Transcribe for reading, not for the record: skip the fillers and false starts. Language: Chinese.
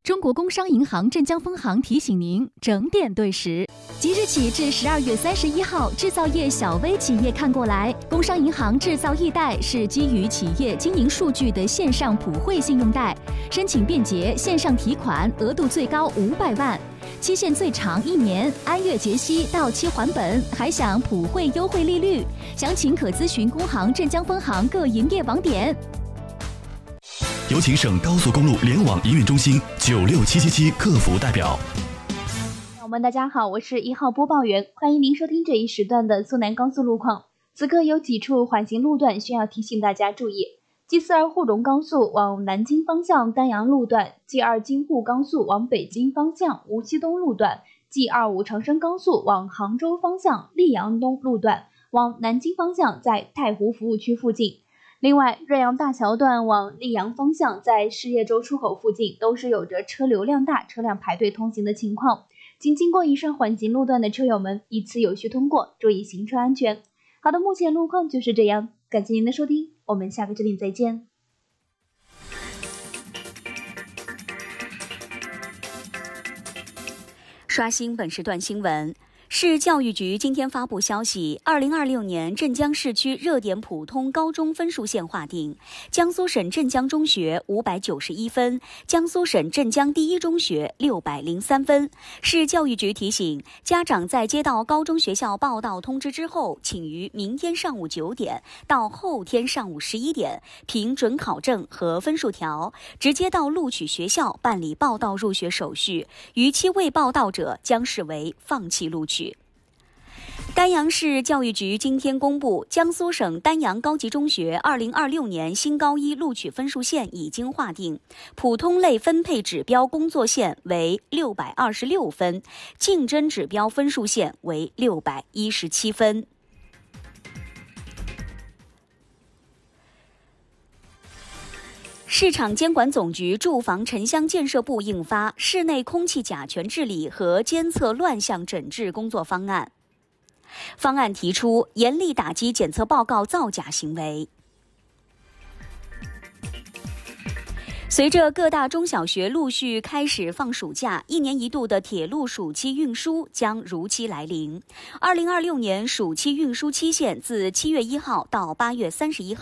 中国工商银行镇江分行提醒您整点对时。即日起至12月31号，制造业小微企业看过来。工商银行制造易贷是基于企业经营数据的线上普惠信用贷，申请便捷，线上提款，额度最高500万，期限最长1年，按月结息，到期还本，还享普惠优惠利率。详情可咨询工行镇江分行各营业网点。 有请省高速公路联网营运中心96777客服代表。 大家好，我是1号播报员，欢迎您收听这一时段的苏南高速路况。此刻有几处缓行路段需要提醒大家注意。G42沪蓉高速往南京方向丹阳路段， G2京沪高速往北京方向无锡东路段， G25长深高速往杭州方向溧阳东路段，往南京方向在太湖服务区附近。另外，瑞阳大桥段往溧阳方向在事业周出口附近都是有着车流量大、车辆排队通行的情况，请经过以上缓行路段的车友们依次有序通过，注意行车安全。好的，目前路况就是这样，感谢您的收听，我们下个置顶再见。 刷新本时段新闻。市教育局今天发布消息，2026年镇江市区热点普通高中分数线划定，江苏省镇江中学591分，江苏省镇江第一中学603分。市教育局提醒，家长在接到高中学校报到通知之后，请于明天上午9点到后天上午11点，凭准考证和分数条，直接到录取学校办理报到入学手续，逾期未报到者将视为放弃录取。丹阳市教育局今天公布，江苏省丹阳高级中学2026年新高一录取分数线已经划定，普通类分配指标工作线为626分，竞争指标分数线为617分。市场监管总局住房城乡建设部印发《室内空气甲醛治理和监测乱象整治工作方案》。方案提出严厉打击检测报告造假行为。随着各大中小学陆续开始放暑假，1年1度的铁路暑期运输将如期来临。2026年暑期运输期限自7月1号到8月31号。